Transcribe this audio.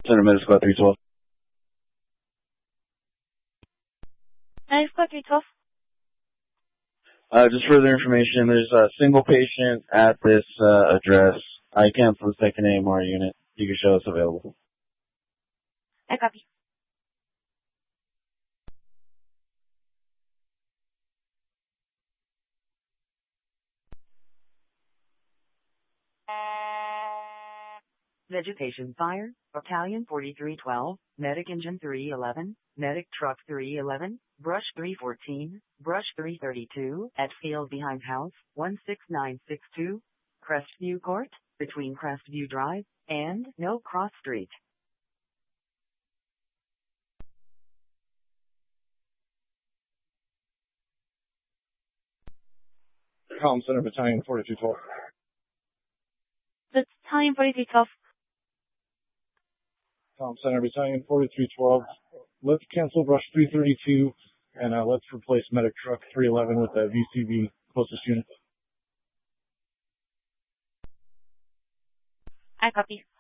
Center Med Squad 312. Med Squad 312. Just further information, there's a single patient at this address. I canceled the second AMR unit. You can show us available. I copy. Vegetation Fire, Battalion 4312, Medic Engine 311, Medic Truck 311, Brush 314, Brush 332, at field behind house, 16962, Crestview Court, between Crestview Drive and No Cross Street. Comm Center Battalion 4212. Battalion 4312. Comm Center Battalion 4312. Let's cancel Brush 332 and let's replace Medic Truck 311 with the VCV closest unit. I copy.